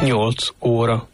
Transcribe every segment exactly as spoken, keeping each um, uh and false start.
nyolc óra.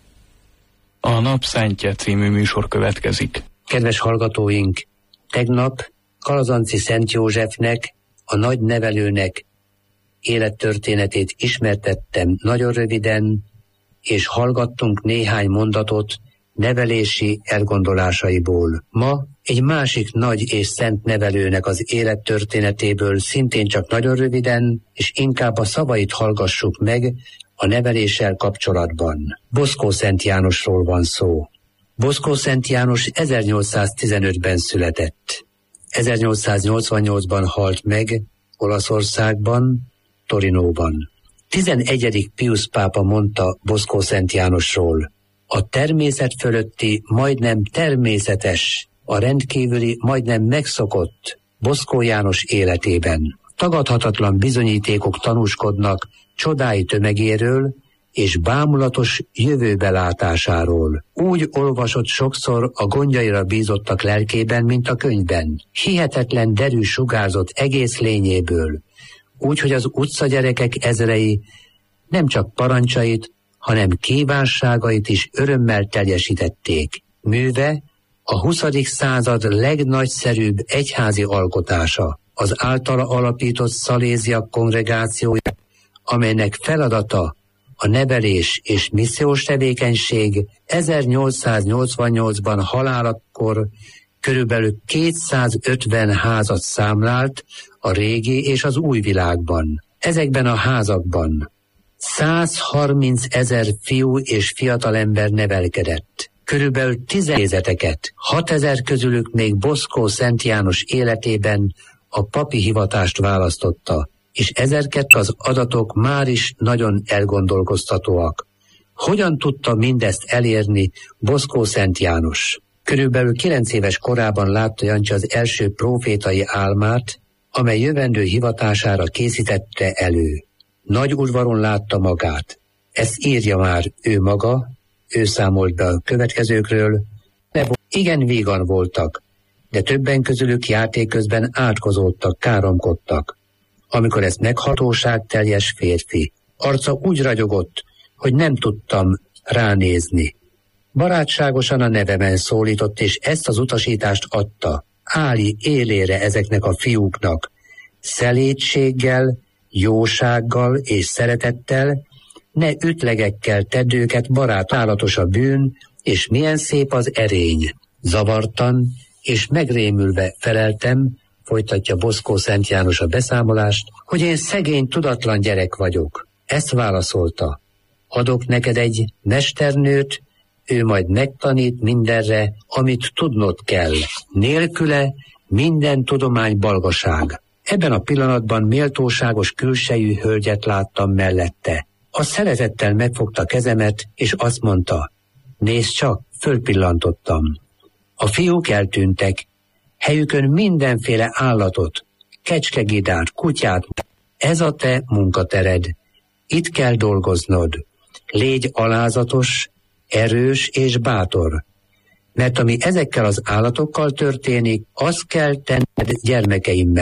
A Nap Szentje című műsor következik. Kedves hallgatóink, tegnap Kalazanci Szent Józsefnek, a nagy nevelőnek élettörténetét ismertettem nagyon röviden, és hallgattunk néhány mondatot nevelési elgondolásaiból. Ma egy másik nagy és szent nevelőnek az élettörténetéből szintén csak nagyon röviden, és inkább a szavait hallgassuk meg a neveléssel kapcsolatban. Boszkó Szent Jánosról van szó. Boszkó Szent János ezernyolcszáztizenötben született. ezernyolcszáznyolcvannyolcban halt meg Olaszországban, Torinóban. tizenegyedik Piusz pápa mondta Boszkó Szent Jánosról: a természet fölötti, majdnem természetes, a rendkívüli, majdnem megszokott Boszkó János életében. Tagadhatatlan bizonyítékok tanúskodnak csodái tömegéről és bámulatos jövőbelátásáról. Úgy olvasott sokszor a gondjaira bízottak lelkében, mint a könyvben. Hihetetlen derű sugárzott egész lényéből, úgy, hogy az utcagyerekek ezrei nem csak parancsait, hanem kívánságait is örömmel teljesítették. Műve a huszadik század legnagyszerűbb egyházi alkotása, az általa alapított szaléziak kongregációja, amelynek feladata a nevelés és missziós tevékenység, ezernyolcszáznyolcvannyolcban halálakor körülbelül kétszázötven házat számlált a régi és az új világban. Ezekben a házakban százharminc ezer fiú és fiatalember nevelkedett. Körülbelül tízezeteket, hatezer közülük még Boszkó Szent János életében a papi hivatást választotta, és ezeket az adatok már is nagyon elgondolkoztatóak. Hogyan tudta mindezt elérni Boszkó Szent János? Körülbelül kilenc éves korában látta Jancsi az első prófétai álmát, amely jövendő hivatására készítette elő. Nagy udvaron látta magát. Ezt írja már ő maga, ő számolt be a következőkről. Igen vígan voltak, de többen közülük játék közben átkozódtak, káromkodtak. Amikor ezt meghatóság teljes férfi, arca úgy ragyogott, hogy nem tudtam ránézni. Barátságosan a nevemen szólított, és ezt az utasítást adta: állj élére ezeknek a fiúknak, szelédséggel, jósággal és szeretettel, ne ütlegekkel tedd őket, barátállatos a bűn, és milyen szép az erény. Zavartan és megrémülve feleltem, folytatja Boszkó Szent János a beszámolást, hogy én szegény, tudatlan gyerek vagyok. Ezt válaszolta: adok neked egy mesternőt, ő majd megtanít mindenre, amit tudnod kell. Nélküle minden tudomány balgaság. Ebben a pillanatban méltóságos külsejű hölgyet láttam mellette. A szeretettel megfogta kezemet, és azt mondta: nézd csak, fölpillantottam. A fiúk eltűntek, helyükön mindenféle állatot, kecskegidát, kutyát. Ez a te munkatered. Itt kell dolgoznod. Légy alázatos, erős és bátor. Mert ami ezekkel az állatokkal történik, azt kell tenned gyermekeimmel.